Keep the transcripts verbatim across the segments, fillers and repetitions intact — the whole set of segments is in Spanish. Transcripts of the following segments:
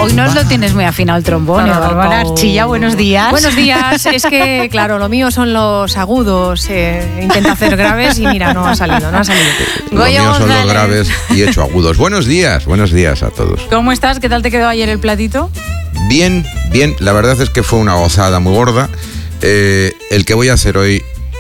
Hoy no lo tienes muy afinado el trombón, No, no, Bárbara no. Archilla, buenos días. Buenos días, es que, claro, lo mío son los agudos. Eh, intenta hacer graves y mira, no ha salido, no ha salido. Los Goyo míos son los González. graves y he hecho agudos. Buenos días, buenos días a todos. ¿Cómo estás? ¿Qué tal te quedó ayer el platito? Bien, bien, la verdad es que fue una gozada muy gorda. Eh, el que voy a hacer hoy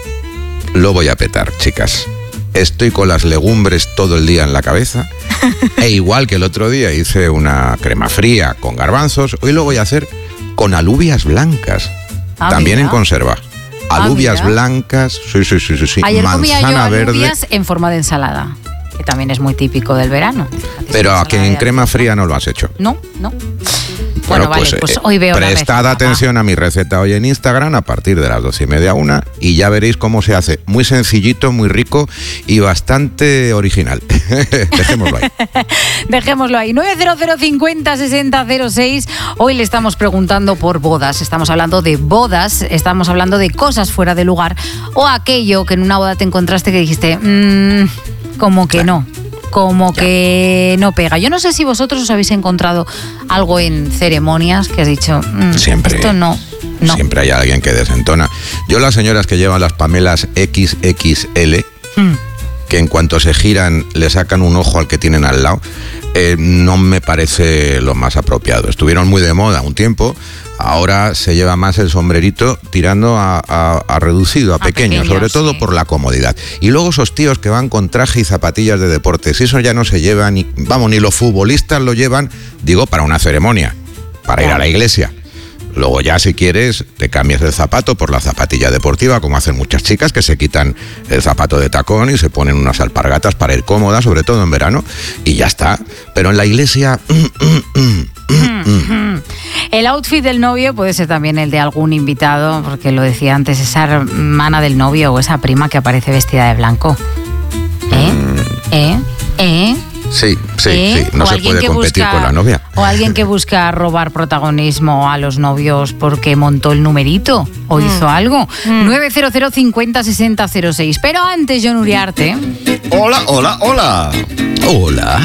lo voy a petar, chicas. Estoy con las legumbres todo el día en la cabeza. E igual que el otro día hice una crema fría con garbanzos, hoy lo voy a hacer con alubias blancas. Ah, también mira. en conserva. Alubias mira. blancas, sí, sí, sí, sí, sí. Ayer comía yo manzana verde. alubias en forma de ensalada, que también es muy típico del verano. Pero Esa aquí ensalada en de crema albahaca. fría no lo has hecho. No, no. Bueno, Bueno, pues, vale, pues eh, hoy veo la prestad receta, atención a mi receta hoy en Instagram a partir de las doce y media una y ya veréis cómo se hace. Muy sencillito, muy rico y bastante original. Dejémoslo ahí. Dejémoslo ahí. nueve cero cero cincuenta sesenta cero seis. Hoy le estamos preguntando por bodas. Estamos hablando de bodas, estamos hablando de cosas fuera de lugar o aquello que en una boda te encontraste que dijiste, mmm, como que no. Como que no pega. Yo no sé si vosotros os habéis encontrado algo en ceremonias que has dicho, mmm, Siempre. esto no. No. Siempre hay alguien que desentona. Yo las señoras que llevan las pamelas equis equis ele, Mm. que en cuanto se giran le sacan un ojo al que tienen al lado, eh, no me parece lo más apropiado. Estuvieron muy de moda un tiempo, ahora se lleva más el sombrerito tirando a, a- a reducido, a, A pequeño, pequeño, sobre todo sí. por la comodidad. Y luego esos tíos que van con traje y zapatillas de deportes, eso ya no se lleva, ni, vamos, ni los futbolistas lo llevan, digo, para una ceremonia, para ir a la iglesia. Luego ya si quieres te cambias el zapato por la zapatilla deportiva, como hacen muchas chicas que se quitan el zapato de tacón y se ponen unas alpargatas para ir cómodas, sobre todo en verano, y ya está. Pero en la iglesia... mm, mm, mm, mm, mm. El outfit del novio puede ser también el de algún invitado, porque lo decía antes, esa hermana del novio o esa prima que aparece vestida de blanco. ¿Eh? ¿Eh? ¿Eh? Sí, sí, ¿Eh? sí, no O se alguien puede que competir busca- con la novia. O alguien que busca robar protagonismo a los novios porque montó el numerito o hizo algo. nueve cero cero cincuenta sesenta cero seis. Pero antes, Jon Uriarte, Hola, hola, hola. Hola.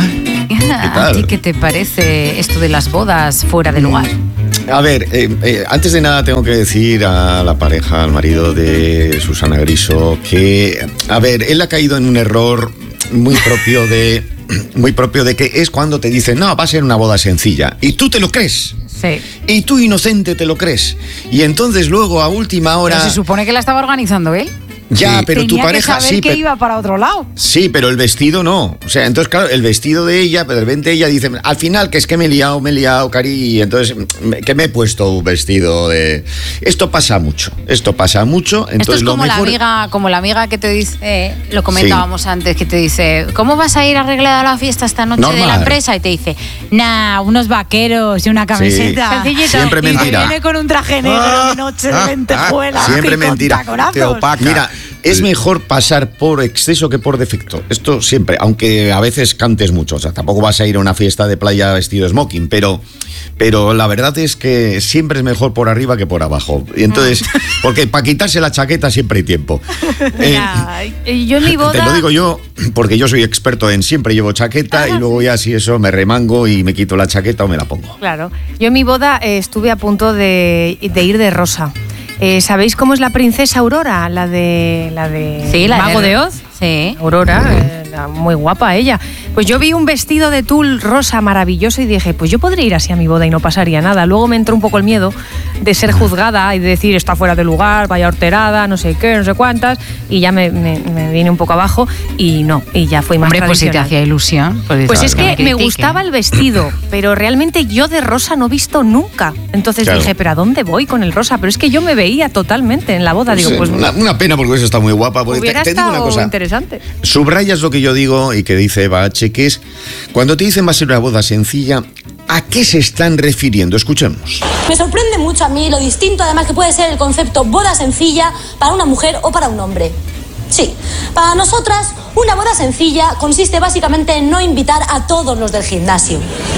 ¿a tal? ti qué te parece esto de las bodas fuera de lugar? A ver, eh, eh, antes de nada tengo que decir a la pareja, al marido de Susana Griso, que, a ver, él ha caído en un error muy propio de, muy propio de que es cuando te dicen, no, va a ser una boda sencilla, y tú te lo crees. Sí. Y tú, inocente, te lo crees. Y entonces luego, a última hora... Pero se supone que la estaba organizando él. Ya, Sí. pero tu Tenía pareja que saber sí, que pero- iba para otro lado. Sí, pero el vestido no. O sea, entonces, claro, el vestido de ella, pero de repente ella dice, al final, que es que me he liado, me he liado, cari, y entonces, me- que me he puesto un vestido de... Esto pasa mucho, esto pasa mucho, entonces Esto es lo como mejor... la amiga, como la amiga que te dice, eh, lo comentábamos antes, que te dice, ¿cómo vas a ir arreglada a la fiesta esta noche de la Normal. empresa? Y te dice, nah, unos vaqueros y una camiseta. Sí. Siempre Y mentira. viene con un traje negro, Ah, noche de ah, lentejuelas. Siempre y con mentira. taconazos. Te opaca. Mira, es mejor pasar por exceso que por defecto. Esto siempre, aunque a veces cantes mucho. O sea, tampoco vas a ir a una fiesta de playa vestido de smoking, pero, pero la verdad es que siempre es mejor por arriba que por abajo. Y entonces, porque para quitarse la chaqueta siempre hay tiempo. Eh, Mira, y yo en mi boda... Te lo digo yo, porque yo soy experto en siempre llevo chaqueta y luego ya si eso me remango y me quito la chaqueta o me la pongo. Claro. Yo en mi boda eh, estuve a punto de, de ir de rosa. Eh, ¿Sabéis cómo es la princesa Aurora? La de la de Sí, la Mago de- de Oz. Sí. Aurora, eh, la- muy guapa ella. Pues yo vi un vestido de tul rosa maravilloso y dije, pues yo podría ir así a mi boda y no pasaría nada. Luego me entró un poco el miedo de ser juzgada y de decir, está fuera de lugar, vaya horterada, no sé qué, no sé cuántas. Y ya me, me, me vine un poco abajo y no, y ya fui más Hombre, pues si te tradicional. hacía ilusión. Pues, Pues dices, es me que me critiquen. gustaba el vestido, pero realmente yo de rosa no he visto nunca. Entonces Claro. dije, ¿pero a dónde voy con el rosa? Pero es que yo me veía totalmente en la boda. Digo, Sí, pues una, una pena porque eso está muy guapa. Porque te, hubiera te digo estado una cosa. interesante. Subrayas lo que yo digo y que dice Eva H, que es cuando te dicen va a ser una boda sencilla, ¿a qué se están refiriendo? Escuchemos. Me sorprende mucho a mí lo distinto además que puede ser el concepto boda sencilla para una mujer o para un hombre. Sí, para nosotras una boda sencilla consiste básicamente en no invitar a todos los del gimnasio.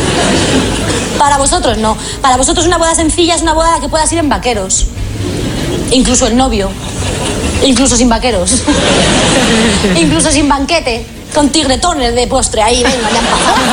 Para vosotros no, para vosotros una boda sencilla es una boda a la que puedas ir en vaqueros. Incluso el novio, incluso sin vaqueros, incluso sin banquete. con tigretones de postre ahí, venga, ya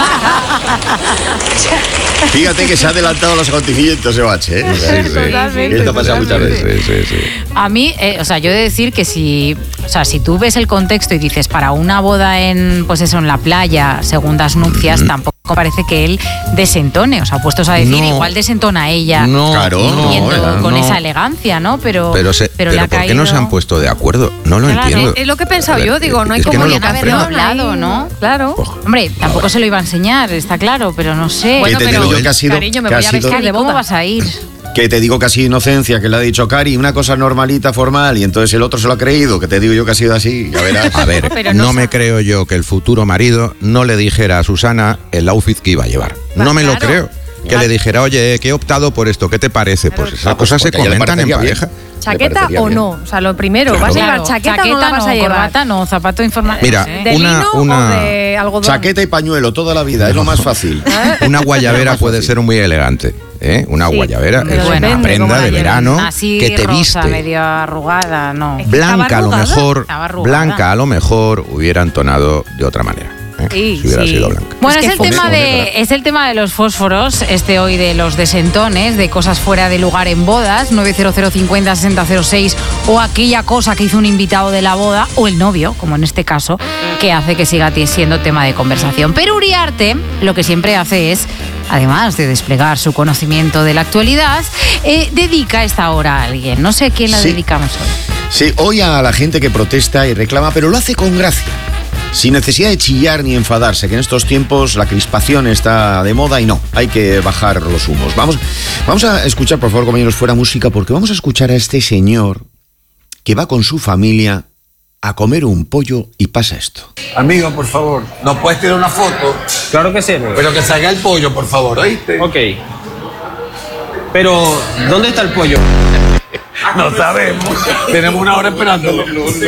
empezó. Fíjate que se ha adelantado los acontecimientos de Bache, ¿eh? Sí, sí. Totalmente, Esto pasa muchas veces. Sí, sí, sí. A mí, eh, o sea, yo he de decir que si, o sea, si tú ves el contexto y dices para una boda en, pues eso, en la playa, segundas nupcias, mm. tampoco parece que él desentone, o sea, puestos a decir, No. igual desentona ella. No, Claro, no, yendo era, con no. esa elegancia, ¿no? Pero, Pero, se, pero, pero le ha ¿por qué no se caído- han puesto de acuerdo? No lo Claro, entiendo. Es lo que he pensado A ver, yo, digo, no hay es que como no lo podían haberlo comprendo. hablado, ¿no? Claro. Pues, Hombre, tampoco se lo iba a enseñar, está claro, pero no sé. Bueno, te pero digo yo que ha sido- cariño, me que ha voy a sido- vestir Cari, de ¿cómo boda. vas a ir? Que te digo casi inocencia, que le ha dicho Cari, una cosa normalita, formal, y entonces el otro se lo ha creído, que te digo yo que ha sido así, ya verás. A ver, Pero no, no me sa- creo yo que el futuro marido no le dijera a Susana el outfit que iba a llevar. Pues No me lo claro. creo. Que Claro. le dijera, oye, que he optado por esto, ¿qué te parece? Pues esas Ah, pues cosas se porque a ella le comentan en parecería pareja. bien. ¿Chaqueta parecería o bien. no? O sea, lo primero, Claro. ¿vas a llevar Claro, chaqueta, o no la vas a llevar? corbata no, zapato informal. Mira, no sé. ¿De Una- lino una- o de algodón? Chaqueta y pañuelo toda la vida, es lo más fácil. Una guayabera Más puede fácil. ser muy elegante. ¿eh? Una Sí, guayabera pero es depende una cómo prenda la de lleves. verano Así que te rosa, viste. medio arrugada, no. Es que Blanca estaba a lo arrugada. mejor, Estaba arrugada. blanca a lo mejor hubiera entonado de otra manera. ¿eh? Sí, si hubiera sí. sido blanca. Bueno, Es es, que el fue tema muy de, negra. es el tema de los fósforos, este hoy de los desentones, de cosas fuera de lugar en bodas, nueve cero cero cincuenta sesenta cero seis, o aquella cosa que hizo un invitado de la boda, o el novio, como en este caso, que hace que siga t- siendo tema de conversación. Pero Uriarte lo que siempre hace es, además de desplegar su conocimiento de la actualidad, eh, dedica esta hora a alguien. No sé a quién la Sí. dedicamos hoy. Sí, oye a la gente que protesta y reclama, pero lo hace con gracia. Sin necesidad de chillar ni enfadarse, que en estos tiempos la crispación está de moda y no, hay que bajar los humos. Vamos, vamos a escuchar, por favor, compañeros, fuera música, porque vamos a escuchar a este señor que va con su familia a comer un pollo y pasa esto. Amigo, por favor, ¿nos puedes tirar una foto? Claro que sí, amigo. Pero que salga el pollo, por favor, ¿oíste? Ok. Pero, ¿dónde está el pollo? No sabemos. Tenemos una hora esperándolo.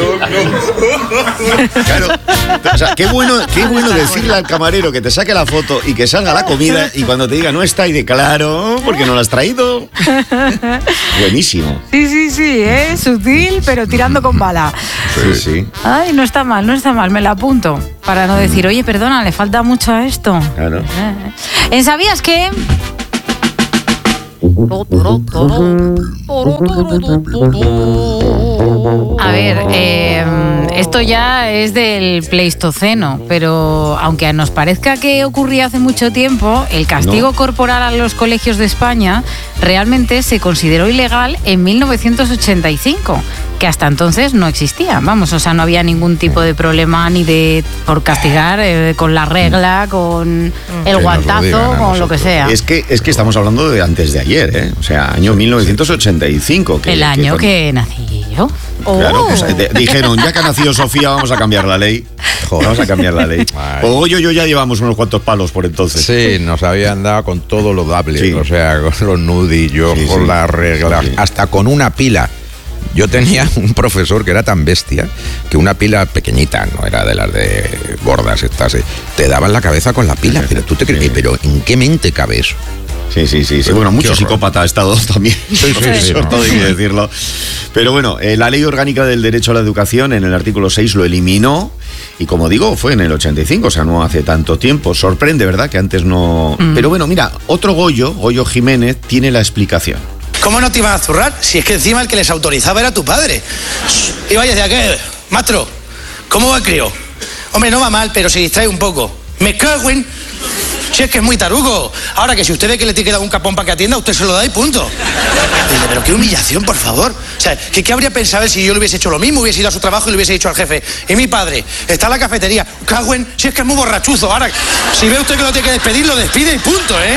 Claro, o sea, qué bueno, qué bueno decirle al camarero que te saque la foto y que salga la comida y cuando te diga no está y de claro, porque no la has traído. Buenísimo. Sí, sí, sí, es sutil, pero tirando con bala. Sí, sí. Ay, no está mal, no está mal, me la apunto. Para no decir, oye, perdona, le falta mucho a esto. Claro. Eh, ¿En sabías qué? A ver, eh, esto ya es del Pleistoceno, pero aunque nos parezca que ocurría hace mucho tiempo, el castigo No. corporal a los colegios de España realmente se consideró ilegal en mil novecientos ochenta y cinco, que hasta entonces no existía. Vamos, o sea, no había ningún tipo de problema ni de por castigar eh, con la regla, con el Que nos lo guantazo, digan a con lo que nosotros. sea. Es que, es que estamos hablando de antes de ayer, ¿eh? O sea, año mil novecientos ochenta y cinco. Que, El año con- que nací yo. Claro, pues, de- dijeron, ya que ha nacido Sofía, vamos a cambiar la ley. Vamos a cambiar la ley. Ay. O yo, yo ya llevamos unos cuantos palos por entonces. Sí, nos habían dado con todo lo dable, Sí. o sea, con los nudillos, Sí, con sí. las reglas, Sí. hasta con una pila. Yo tenía un profesor que era tan bestia que una pila pequeñita, no era de las de gordas estas, eh, te daban la cabeza con la pila, pero tú te crees, pero ¿en qué mente cabe eso? Sí, sí, sí, sí. Pero Bueno, qué mucho horror. psicópata ha estado también. Sí, sí, sí, Sobre no. todo hay que decirlo. Pero bueno, eh, la Ley Orgánica del Derecho a la Educación en el artículo seis lo eliminó y como digo, fue en el ochenta y cinco, o sea, no hace tanto tiempo. Sorprende, ¿verdad? Que antes no... Pero bueno, mira, otro Goyo, Goyo Jiménez, tiene la explicación. ¿Cómo no te iban a zurrar? Si es que encima el que les autorizaba era tu padre. Y vaya de aquel, maestro, ¿cómo va el crío? Hombre, no va mal, pero se distrae un poco. Me cago en... Si es que es muy tarugo. Ahora que si usted ve que le tiene que dar un capón para que atienda, usted se lo da y punto. Dice, pero qué humillación, por favor. O sea, ¿qué, qué habría pensado él si yo le hubiese hecho lo mismo, hubiese ido a su trabajo y le hubiese dicho al jefe? Y mi padre, está en la cafetería. Cago en... Si es que es muy borrachuzo. Ahora, si ve usted que lo tiene que despedir, lo despide y punto, ¿eh?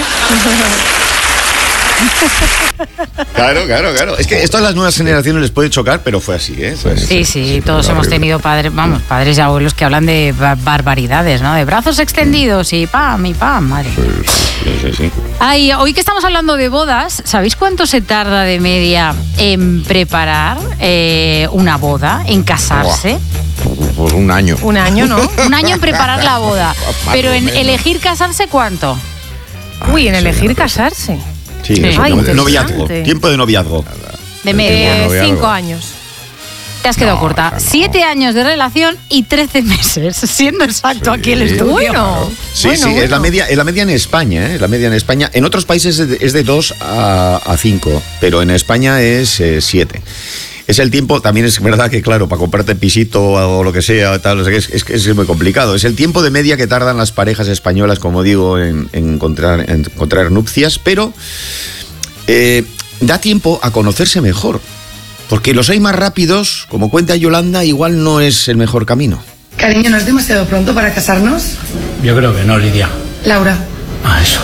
Claro, claro, claro. Es que esto a las nuevas generaciones les puede chocar, pero fue así, ¿eh? Fue así. Sí, sí, todos era hemos horrible. tenido padres, vamos, padres y abuelos que hablan de ba- barbaridades, ¿no? De brazos extendidos y pam, y pam, madre. Sí, sí, sí. Ay, hoy que estamos hablando de bodas, ¿sabéis cuánto se tarda de media en preparar eh, una boda, en casarse? Pues un año. Un año, ¿no? Un año en preparar la boda. Más Pero o en menos. elegir casarse, ¿cuánto? Uy, en eso elegir ya no sé. casarse. Sí, Sí. eso, Ay, no- interesante. noviazgo, tiempo de noviazgo. De El media. tiempo de Eh, noviazgo. cinco años. Te has quedado No, corta. esa no. Siete años de relación y trece meses, siendo exacto Sí. aquí el estudio. Bueno. Sí, Bueno, sí, es la bueno. media, es la media en España, ¿eh? La media en España. En otros países es de, es de dos a cinco, pero en España es siete. Es el tiempo, también es verdad que, claro, para comprarte pisito o lo que sea, tal, o sea, es, es, es muy complicado. Es el tiempo de media que tardan las parejas españolas, como digo, en, en encontrar, en encontrar nupcias, pero eh, da tiempo a conocerse mejor. Porque los hay más rápidos, como cuenta Yolanda, igual no es el mejor camino. Cariño, ¿no es demasiado pronto para casarnos? Yo creo que no, Lidia. Laura. Ah, eso.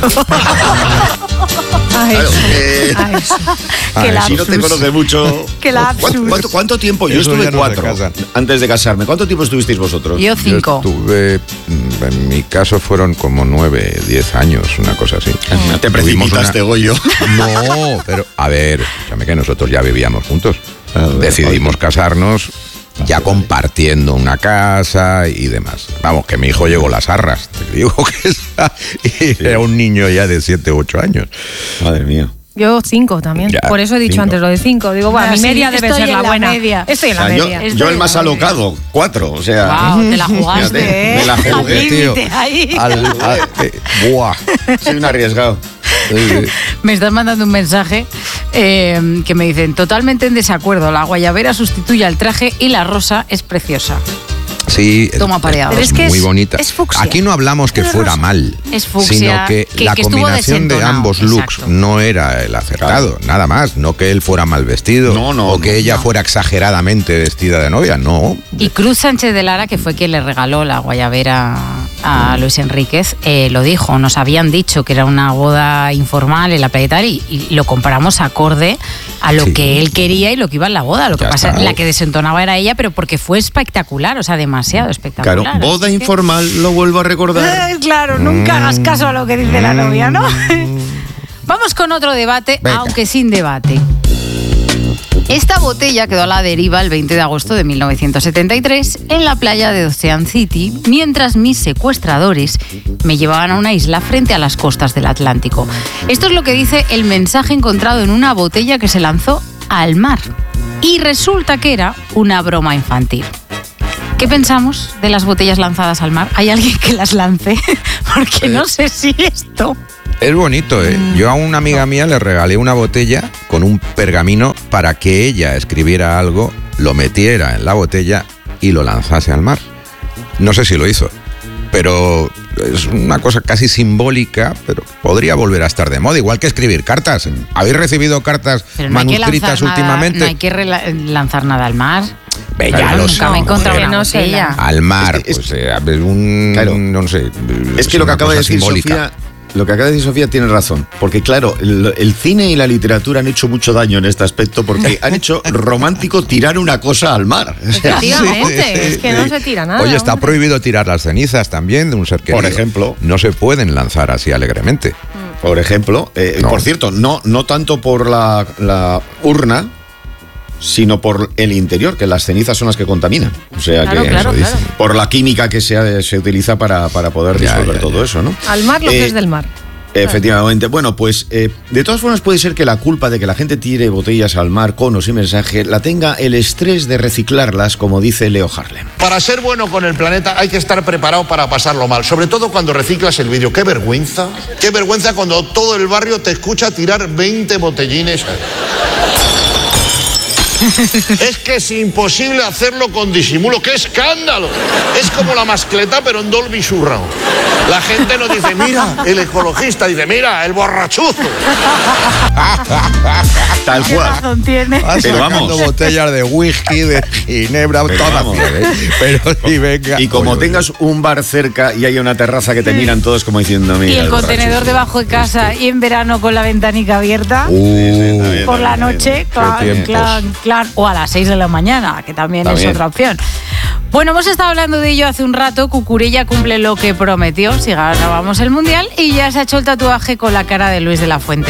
Ay, Claro, eso. eh, Ay, eso. Qué si no te lapsus. conoce mucho. Qué lapsus. ¿Cuánto, cuánto, cuánto tiempo? Yo Eso estuve ya no se cuatro casan. antes de casarme. ¿Cuánto tiempo estuvisteis vosotros? Yo cinco. Yo estuve, mm, en mi caso fueron como nueve, diez años, una cosa así. Te Tuvimos precipitaste, una- Goyo. No, pero a ver, escúchame que nosotros ya vivíamos juntos. A ver, Decidimos casarnos ya compartiendo una casa y demás. Vamos, que mi hijo llegó las arras, te digo que esa- y era un niño ya de siete u ocho años. Madre mía. Yo cinco también. Ya, Por eso he dicho cinco. antes lo de cinco. Digo, va, Ah, mi sí, media debe estoy ser en la la buena. media. Estoy en O la sea, yo, media. Estoy yo el en más la media. alocado, cuatro. O sea, Wow, te la jugaste, Fíjate, ¿eh? me la jugué, Al límite tío. ahí. Al- al- eh, buah. soy un arriesgado. Eh, Me están mandando un mensaje eh, que me dicen, totalmente en desacuerdo, la guayabera sustituye al traje y la rosa es preciosa. Sí, Toma es- pareado. Pero es es que muy es- bonita. es fucsia. Aquí no hablamos que fuera mal, Es fucsia, sino que, que- la que estuvo combinación de desentonado, ambos looks exacto. no era el acertado, nada más. No que él fuera mal vestido No, no, o que no, ella no. fuera exageradamente vestida de novia, no. Y Cruz Sánchez de Lara, que fue quien le regaló la guayabera a Luis Enríquez, eh, lo dijo, nos habían dicho que era una boda informal en la playa y tal, y, y lo compramos acorde a lo Sí. que él quería y lo que iba en la boda. Lo que Ya pasa es está. la que desentonaba era ella, pero porque fue espectacular, o sea, demasiado espectacular. Claro, boda Así que- informal, lo vuelvo a recordar. Eh, claro, nunca hagas caso a lo que dice la novia, ¿no? Vamos con otro debate, Venga. aunque sin debate. Esta botella quedó a la deriva el veinte de agosto de mil novecientos setenta y tres en la playa de Ocean City, mientras mis secuestradores me llevaban a una isla frente a las costas del Atlántico. Esto es lo que dice el mensaje encontrado en una botella que se lanzó al mar. Y resulta que era una broma infantil. ¿Qué pensamos de las botellas lanzadas al mar? ¿Hay alguien que las lance? Porque no sé si esto... Es bonito, ¿eh? Yo a una amiga mía le regalé una botella con un pergamino para que ella escribiera algo, lo metiera en la botella y lo lanzase al mar. No sé si lo hizo, pero es una cosa casi simbólica, pero podría volver a estar de moda, igual que escribir cartas. ¿Habéis recibido cartas Pero no hay que manuscritas lanzar nada- últimamente? no hay que rela- lanzar nada al mar. Ve, ya Claro, lo nunca sé. me he encontrado Que una no se botella. la- Al mar, Es que- es- pues eh, a ver, un... Claro. no sé. Es que lo que una acaba de cosa decir simbólica. Sofía, lo que acaba de decir Sofía tiene razón, porque claro, el, el cine y la literatura han hecho mucho daño en este aspecto porque han hecho romántico tirar una cosa al mar. O sea, Efectivamente, es que no se tira nada. Oye, está hombre. prohibido tirar las cenizas también de un ser querido. Por ejemplo. No se pueden lanzar así alegremente. por ejemplo, eh, No. por cierto, no, no tanto por la, la urna, sino por el interior, que las cenizas son las que contaminan. O sea Claro, que claro, eso claro. dicen. por la química que se, se utiliza para, para poder Ya, disolver ya, todo ya. eso, ¿no? Al mar lo Eh, que es del mar. Efectivamente. Bueno, pues eh, de todas formas puede ser que la culpa de que la gente tire botellas al mar con o sin mensaje la tenga el estrés de reciclarlas, como dice Leo Harlem. Para ser bueno con el planeta hay que estar preparado para pasarlo mal, sobre todo cuando reciclas el vidrio. ¡Qué vergüenza! ¡Qué vergüenza cuando todo el barrio te escucha tirar veinte botellines! Es que es imposible hacerlo con disimulo. ¡Qué escándalo! Es como la mascleta, pero en Dolby Surround. La gente nos dice, mira, el ecologista dice, mira, el borrachuzo. Tal ¿Qué cual. razón tiene? Vas Pero sacando vamos. botellas de whisky, de ginebra, Pero todas. vamos. ¿eh? Pero sí, venga. Y como Oye, tengas un bar cerca y haya una terraza que te miran todos como diciendo, mira. Y el borracho. contenedor debajo de casa y en verano con la ventanica abierta. Uh, bien, Por la está bien. noche, clan, tiempos. clan, clan, o a las seis de la mañana, que también, También. es otra opción. Bueno, hemos estado hablando de ello hace un rato. Cucurella cumple lo que prometió si ganábamos el Mundial y ya se ha hecho el tatuaje con la cara de Luis de la Fuente.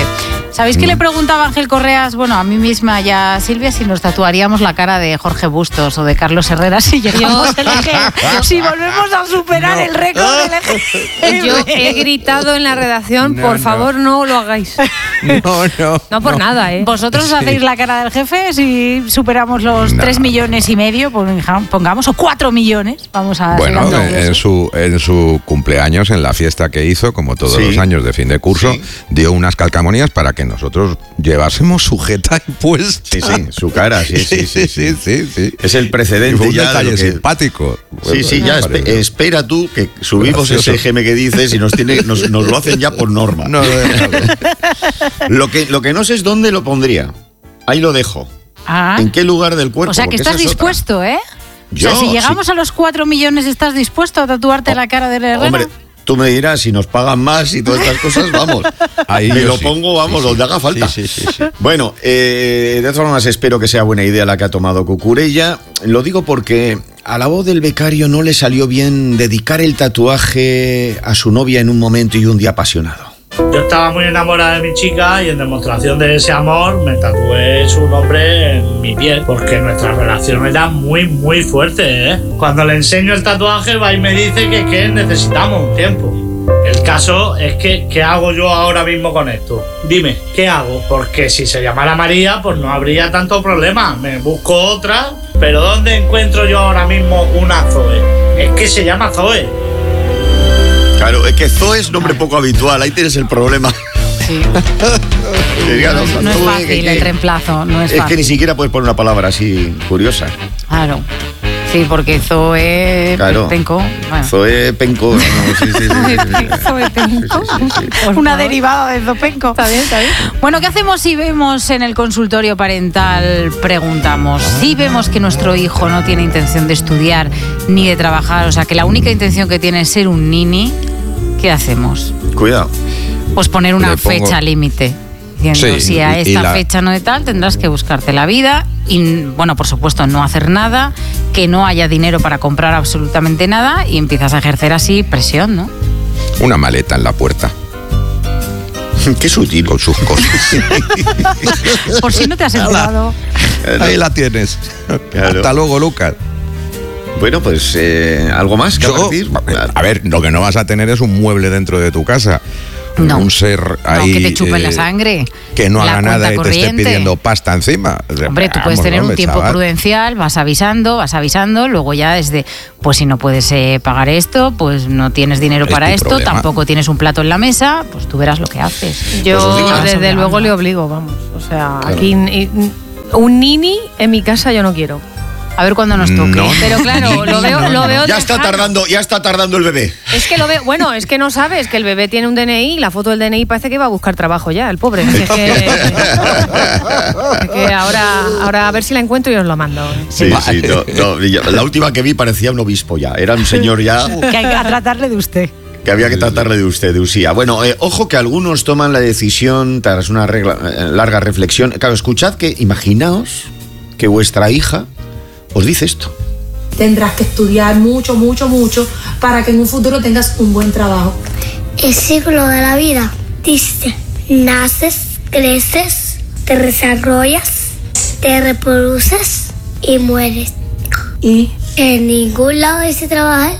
¿Sabéis que le preguntaba a Ángel Correas, bueno, a mí misma y a Silvia, si nos tatuaríamos la cara de Jorge Bustos o de Carlos Herrera si llegamos al eje? Si volvemos a superar no. el récord del eje. Yo he gritado en la redacción, no, por no. favor, no lo hagáis. No, no. No por no. nada, ¿eh? ¿Vosotros sí. hacéis la cara del jefe si superamos los no. tres millones y medio, pongamos, o cuatro millones? Vamos a Bueno, en, en, su, en su cumpleaños, en la fiesta que hizo, como todos sí. los años de fin de curso, sí. dio unas calcamonías para que nosotros llevásemos sujeta y puesta. Sí, sí, su cara, sí, sí, sí. sí, sí, sí. Es el precedente. Y fue un ya detalle de que... simpático. Sí, sí, ya espe espera tú que subimos Gracioso. ese G M que dices y nos, tiene, nos, nos lo hacen ya por norma. No, no, no. Lo que, lo que no sé es dónde lo pondría. Ahí lo dejo. Ah. ¿En qué lugar del cuerpo? O sea, que Porque estás esa es dispuesto, otra. ¿eh? Yo, o sea, si llegamos sí. a los cuatro millones, ¿estás dispuesto a tatuarte oh, la cara de Herrera? Hombre, tú me dirás, si nos pagan más y todas estas cosas, vamos. Ahí me lo sí. pongo, vamos, sí, donde haga falta. Sí, sí, sí, sí. Bueno, eh, de todas formas espero que sea buena idea la que ha tomado Cucurella. Lo digo porque a la voz del becario no le salió bien dedicar el tatuaje a su novia en un momento y un día apasionado. Yo estaba muy enamorada de mi chica y en demostración de ese amor me tatué su nombre en mi piel porque nuestra relación era muy muy fuerte, ¿eh? Cuando le enseño el tatuaje va y me dice que, que necesitamos un tiempo. El caso es que ¿qué hago yo ahora mismo con esto? Dime, ¿qué hago? Porque si se llamara María pues no habría tanto problema. Me busco otra, pero ¿dónde encuentro yo ahora mismo una Zoe? Es que se llama Zoe. Claro, es que Zoe es nombre poco habitual, ahí tienes el problema. Sí. No, no, no es fácil que, que, el reemplazo, no es, es fácil. que ni siquiera puedes poner una palabra así curiosa. Claro. Sí, porque Zoe claro. Penco. Bueno. Zoe Penco. No, sí, sí, sí, sí. Zoe Penco. Sí, sí, sí, sí. Una derivada de Zopenco. Está bien, está bien. Bueno, ¿qué hacemos si vemos en el consultorio parental? Preguntamos. Si vemos que nuestro hijo no tiene intención de estudiar ni de trabajar, o sea, que la única intención que tiene es ser un nini, ¿qué hacemos? Cuidado. Pues poner una pongo... fecha límite. Diciendo, sí, si a esta la... fecha no de tal, tendrás que buscarte la vida y, bueno, por supuesto, no hacer nada, que no haya dinero para comprar absolutamente nada y empiezas a ejercer así presión, ¿no? Una maleta en la puerta. Qué sutil. Con sus cosas. Por si no te has enterado. Ahí la tienes. Claro. Hasta luego, Lucas. Bueno, pues, eh, ¿algo más que Yo, decir? A ver, lo que no vas a tener es un mueble dentro de tu casa. No. Un ser ahí. No, que te chupen eh, la sangre. Que no la haga nada y corriente. te esté pidiendo pasta encima. Hombre, tú puedes Vamos, tener hombre, un tiempo chaval. prudencial, vas avisando, vas avisando, luego ya desde, pues si no puedes eh, pagar esto, pues no tienes dinero Es para tu esto, problema. tampoco tienes un plato en la mesa, pues tú verás lo que haces. Yo Pues desde digo, luego le obligo, vamos. O sea, Claro. aquí n- un nini en mi casa yo no quiero. A ver cuándo nos toque. No. Pero claro, lo veo, lo veo Ya está lejano. tardando, ya está tardando el bebé. Es que lo veo, bueno, es que no sabes que el bebé tiene un D N I y la foto del D N I parece que va a buscar trabajo ya, el pobre. Es que, es que ahora, ahora a ver si la encuentro y os lo mando. Sí, sí, no, no, ya- la última que vi parecía un obispo ya, era un señor ya Que hay que tratarle de usted. que había que tratarle de usted, de usía. Bueno, eh, ojo que algunos toman la decisión tras una regla- eh, larga reflexión. Claro, escuchad que, imaginaos que vuestra hija os dice esto. Tendrás que estudiar mucho, mucho, mucho para que en un futuro tengas un buen trabajo. El ciclo de la vida dice, naces, creces, te desarrollas, te reproduces y mueres. Y En ningún lado dice trabajar.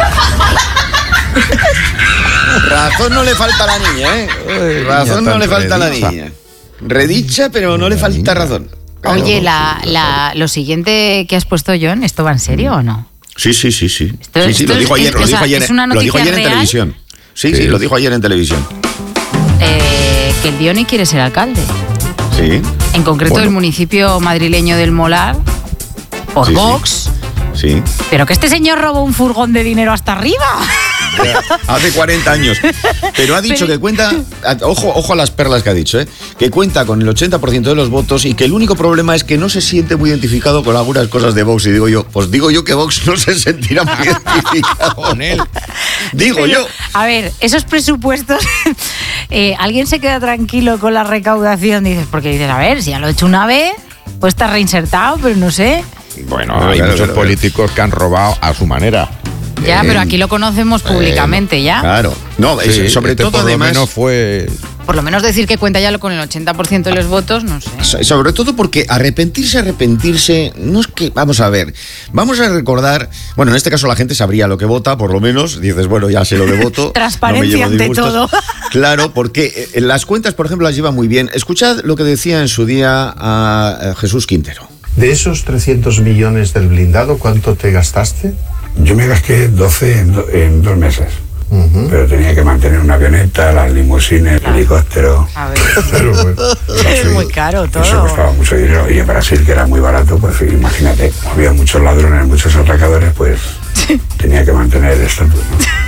Razón no le falta a la niña, ¿eh? Ay, Razón niña no le tan falta a la redicha. niña. Redicha, pero no le falta razón. Claro. Oye, la, la, lo siguiente que has puesto, John, ¿esto va en serio o no? Sí, sí, sí, sí. Esto- sí, sí, esto lo dijo es- ayer, es- lo dijo o sea, ayer, ¿es una lo dijo noticia ayer en real? televisión. Sí, sí, Sí. lo dijo ayer en televisión. Eh, que el Diony quiere ser alcalde. Sí. En concreto Bueno. del municipio madrileño del Molar, por Sí, sí. Vox. Sí. Pero que este señor robó un furgón de dinero hasta arriba. Hace cuarenta años. Pero ha dicho Pero- que cuenta, ojo, ojo a las perlas que ha dicho, ¿eh? Que cuenta con el ochenta por ciento de los votos y que el único problema es que no se siente muy identificado con algunas cosas de Vox. Y digo yo, pues digo yo que Vox no se sentirá muy identificado con él. Digo Pero, yo. A ver, esos presupuestos, eh, ¿alguien se queda tranquilo con la recaudación? Dices, porque dices, a ver, si ya lo he hecho una vez, pues está reinsertado, pero no sé. Bueno, Claro, hay claro, muchos claro. políticos que han robado a su manera. Ya, Eh, pero aquí lo conocemos públicamente, ¿ya? Claro. No, es- sí, sobre este todo por lo además. menos fue Por lo menos decir que cuenta ya con el ochenta por ciento de los votos, no sé. So- Sobre todo porque arrepentirse, arrepentirse, no es que, vamos a ver, vamos a recordar, bueno, en este caso la gente sabría lo que vota, por lo menos, dices, bueno, ya sé lo que voto. Transparencia no me llevo ante disgustos. todo. Claro, porque eh, las cuentas, por ejemplo, las lleva muy bien. Escuchad lo que decía en su día a, a Jesús Quintero. De esos trescientos millones del blindado, ¿cuánto te gastaste? Yo me gasté doce en, do- en dos meses. Uh-huh. Pero tenía que mantener una avioneta, las limusines, el helicóptero. A ver. Pero, bueno, Es muy caro todo. Eso costaba mucho dinero. Y en Brasil, que era muy barato, pues imagínate, había muchos ladrones, muchos atracadores, pues tenía que mantener el estatus,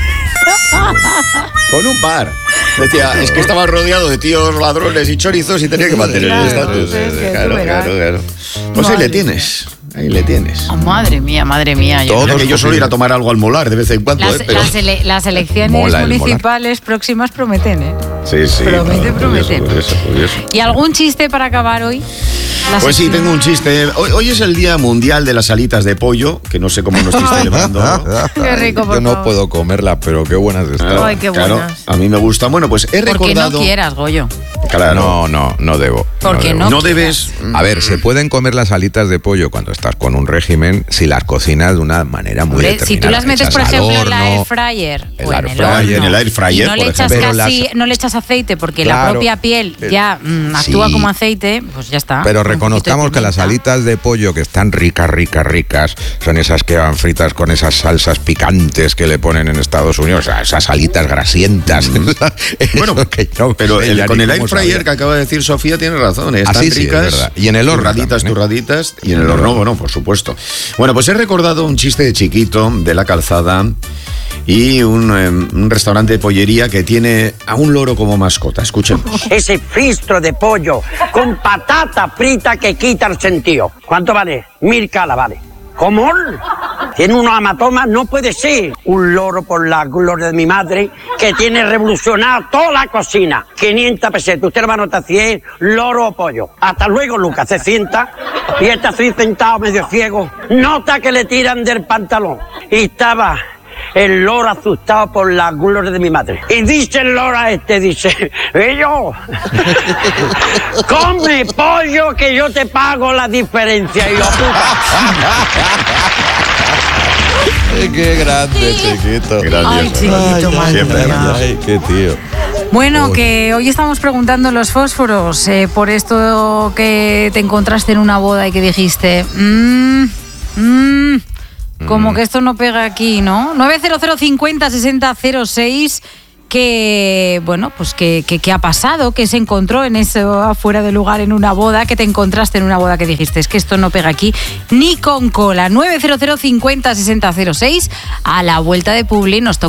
¿no? Con un par. Decía, es que estaba rodeado de tíos ladrones y chorizos y tenía que mantener Claro, el estatus. es que Claro, tú verás. claro, claro. Pues ahí Madre. le tienes. Ahí le tienes. Oh, madre mía, madre mía. Yo Todo creo que yo suelo ir a tomar algo al molar de vez en cuando, Las, ¿eh? Pero... las ele- las elecciones Mola el municipales próximas prometen, ¿eh? Sí, sí. Promete, no, promete. curioso, curioso, curioso. ¿Y algún chiste para acabar hoy? La Pues sí, sección- tengo un chiste. Hoy, hoy es el Día Mundial de las alitas de pollo, que no sé cómo nos estáis celebrando. ¿no? Qué rico, por Yo no favor. puedo comerlas, pero qué buenas están. Ay, qué Claro, buenas. a mí me gusta. Bueno, pues he Porque recordado... no quieras, Goyo. Claro. No, no, no debo. Porque debo. no No debes... A ver, se pueden comer las alitas de pollo cuando estás con un régimen si las cocinas de una manera muy Hombre, determinada. si tú las metes, Echas por al ejemplo, en la horno, air fryer el o en air el fryer, horno, en el air fryer, y no le por echas ejemplo. casi, Pero las- no le echas aceite porque la Claro. propia piel ya mm, actúa Sí. como aceite, pues ya está. Pero Un poquito de reconozcamos que las pimienta. alitas de pollo que están ricas, ricas, ricas, son esas que van fritas con esas salsas picantes que le ponen en Estados Unidos, o sea, esas alitas grasientas. Bueno, que no pero sé el- ya con ni el cómo air fryer sabía. que acaba de decir Sofía tiene razón, ¿eh? Están Así sí, es ricas. verdad. Y en el horno Turraditas, también, ¿eh? turraditas. Y en el horno, bueno, por supuesto. Bueno, pues he recordado un chiste de chiquito de la calzada y un, eh, un restaurante de pollería que tiene a un loro como mascota. Escuchemos. Ese fistro de pollo con patata frita que quita el sentido. ¿Cuánto vale? Mil cala, vale. ¿Cómo? Tiene unos hematomas, no puede ser. Un loro por la gloria de mi madre que tiene revolucionado toda la cocina. quinientas pesetas, usted lo va a notar si es loro o pollo. Hasta luego, Lucas, se sienta y está así sentado medio ciego. Nota que le tiran del pantalón. Y estaba el loro asustado por la gloria de mi madre. Y dice el loro a este, dice, yo, come pollo que yo te pago la diferencia. Y lo Ay, qué grande, chiquito. Ay, chiquito, madre Siempre mía. Ay, qué tío. Bueno, Uy. que hoy estamos preguntando los fósforos eh, por esto que te encontraste en una boda y que dijiste, mmm, mmm, como que esto no pega aquí, ¿no? nueve cero cero cincuenta sesenta cero seis, que, bueno, pues que, que, que ha pasado, que se encontró en eso afuera del lugar en una boda, que te encontraste en una boda que dijiste, es que esto no pega aquí ni con cola. nueve cero cero cincuenta sesenta cero seis, a la vuelta de Publi nos toca